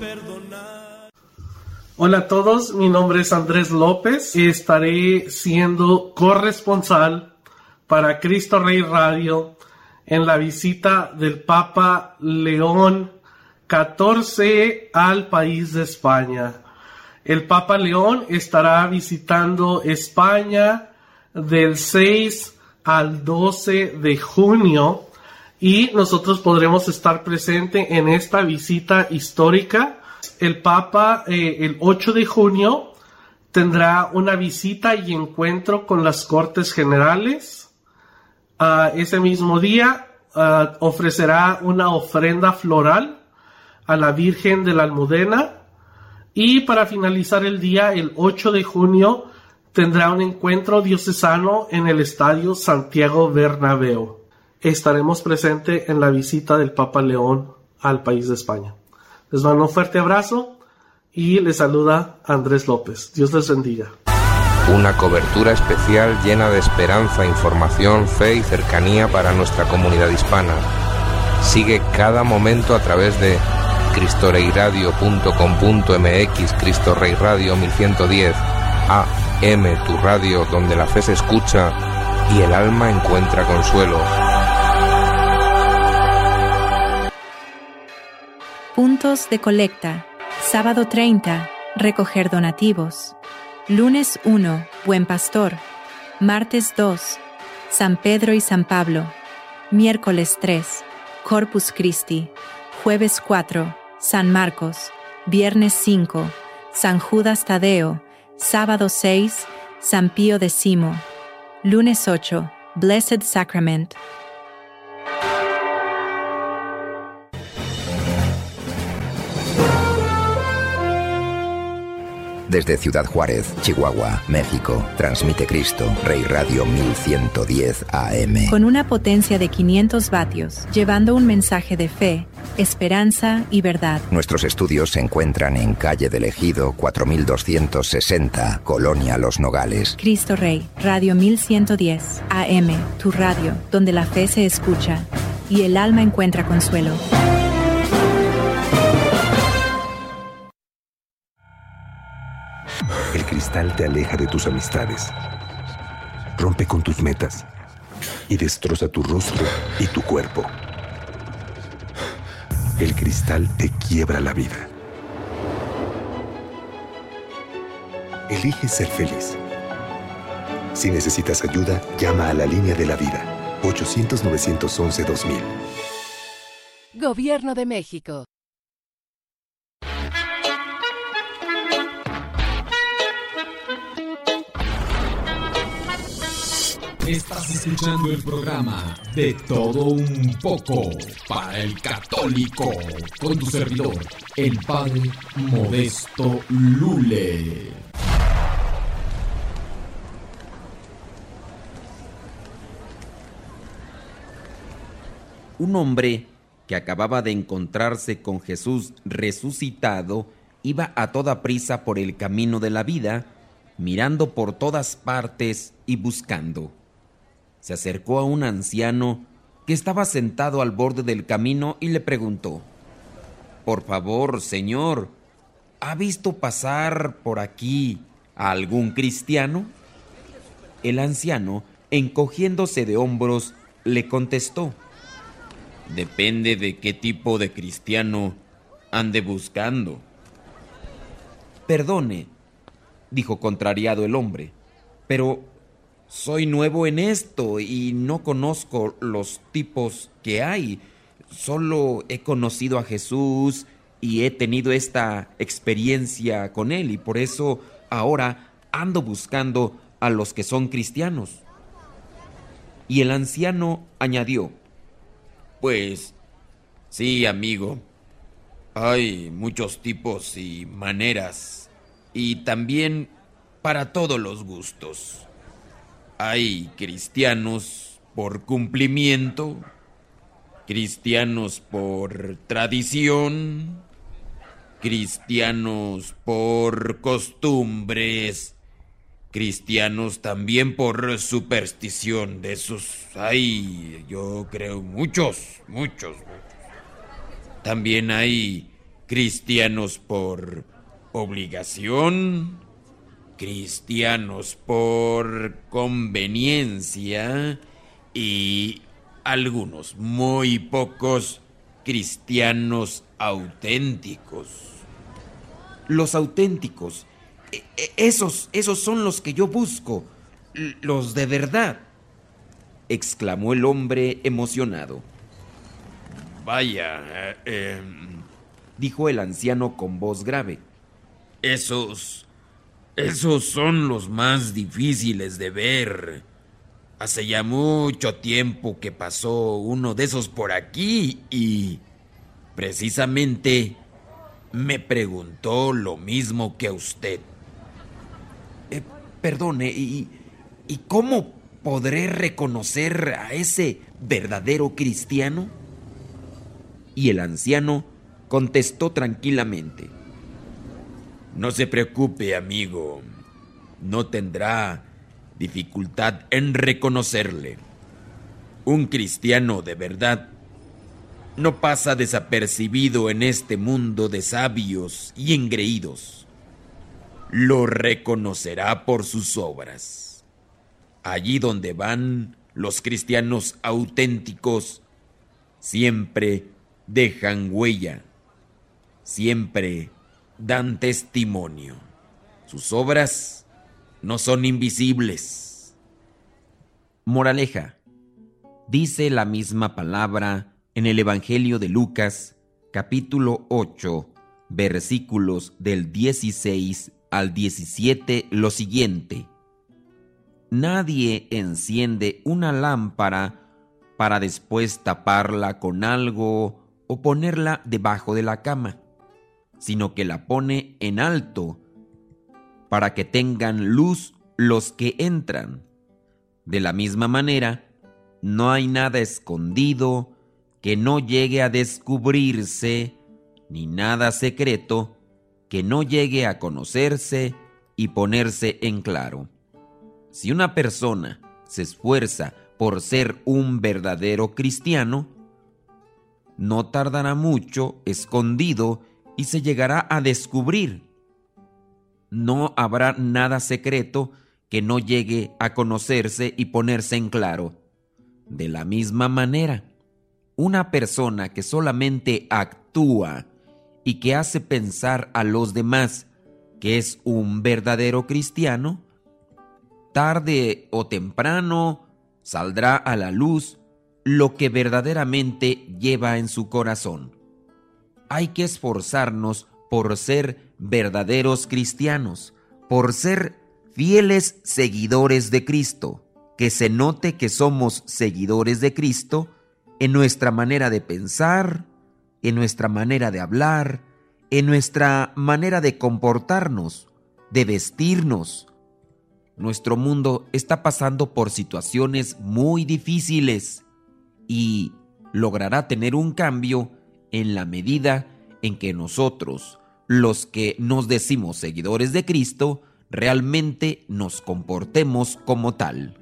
Hola a todos, mi nombre es Andrés López y estaré siendo corresponsal para Cristo Rey Radio en la visita del Papa León XIV al país de España. El Papa León estará visitando España del 6 al 12 de junio y nosotros podremos estar presentes en esta visita histórica. El Papa el 8 de junio tendrá una visita y encuentro con las Cortes Generales. Ese mismo día ofrecerá una ofrenda floral a la Virgen de la Almudena. Y para finalizar el día, el 8 de junio, tendrá un encuentro diocesano en el Estadio Santiago Bernabéu. Estaremos presentes en la visita del Papa León al país de España. Les mando un fuerte abrazo y les saluda Andrés López. Dios les bendiga. Una cobertura especial llena de esperanza, información, fe y cercanía para nuestra comunidad hispana. Sigue cada momento a través de cristoreiradio.com.mx, Cristo Rey Radio 1110, AM, tu radio donde la fe se escucha y el alma encuentra consuelo. Puntos de colecta. Sábado 30, recoger donativos. Lunes 1, Buen Pastor. Martes 2, San Pedro y San Pablo. Miércoles 3, Corpus Christi. Jueves 4, San Marcos. Viernes 5, San Judas Tadeo. Sábado 6, San Pío X. Lunes 8, Blessed Sacrament. Desde Ciudad Juárez, Chihuahua, México, transmite Cristo Rey Radio 1110 AM. Con una potencia de 500 vatios, llevando un mensaje de fe, esperanza y verdad. Nuestros estudios se encuentran en Calle del Ejido 4260, Colonia Los Nogales. Cristo Rey, Radio 1110 AM, tu radio, donde la fe se escucha y el alma encuentra consuelo. El cristal te aleja de tus amistades, rompe con tus metas y destroza tu rostro y tu cuerpo. El cristal te quiebra la vida. Elige ser feliz. Si necesitas ayuda, llama a la línea de la vida, 800-911-2000. Gobierno de México. Estás escuchando el programa De Todo Un Poco para el Católico, con tu servidor, el Padre Modesto Lule. Un hombre que acababa de encontrarse con Jesús resucitado iba a toda prisa por el camino de la vida, mirando por todas partes y buscando. Se acercó a un anciano que estaba sentado al borde del camino y le preguntó: «Por favor, señor, ¿ha visto pasar por aquí a algún cristiano?». El anciano, encogiéndose de hombros, le contestó: «Depende de qué tipo de cristiano ande buscando». «Perdone», dijo contrariado el hombre, «pero soy nuevo en esto y no conozco los tipos que hay. Solo he conocido a Jesús y he tenido esta experiencia con él y por eso ahora ando buscando a los que son cristianos». Y el anciano añadió: «Pues sí, amigo, hay muchos tipos y maneras y también para todos los gustos. Hay cristianos por cumplimiento, cristianos por tradición, cristianos por costumbres, cristianos también por superstición. De esos hay, yo creo, muchos. También hay cristianos por obligación, cristianos por conveniencia y algunos, muy pocos, cristianos auténticos. Los auténticos, esos son los que yo busco, los de verdad, exclamó el hombre emocionado. Vaya, dijo el anciano con voz grave. Esos son los más difíciles de ver. Hace ya mucho tiempo que pasó uno de esos por aquí y precisamente me preguntó lo mismo que a usted. Perdone, ¿y cómo podré reconocer a ese verdadero cristiano? Y el anciano contestó tranquilamente. No se preocupe, amigo. No tendrá dificultad en reconocerle. Un cristiano de verdad no pasa desapercibido en este mundo de sabios y engreídos. Lo reconocerá por sus obras. Allí donde van los cristianos auténticos, siempre dejan huella, siempre dan testimonio. Sus obras no son invisibles. Moraleja. Dice la misma palabra en el Evangelio de Lucas, capítulo 8, versículos del 16 al 17, lo siguiente. Nadie enciende una lámpara para después taparla con algo o ponerla debajo de la cama, sino que la pone en alto para que tengan luz los que entran. De la misma manera, no hay nada escondido que no llegue a descubrirse, ni nada secreto que no llegue a conocerse y ponerse en claro. Si una persona se esfuerza por ser un verdadero cristiano, no tardará mucho escondido y se llegará a descubrir. No habrá nada secreto que no llegue a conocerse y ponerse en claro. De la misma manera, una persona que solamente actúa y que hace pensar a los demás que es un verdadero cristiano, tarde o temprano saldrá a la luz lo que verdaderamente lleva en su corazón. Hay que esforzarnos por ser verdaderos cristianos, por ser fieles seguidores de Cristo, que se note que somos seguidores de Cristo en nuestra manera de pensar, en nuestra manera de hablar, en nuestra manera de comportarnos, de vestirnos. Nuestro mundo está pasando por situaciones muy difíciles y logrará tener un cambio en la medida en que nosotros, los que nos decimos seguidores de Cristo, realmente nos comportemos como tal.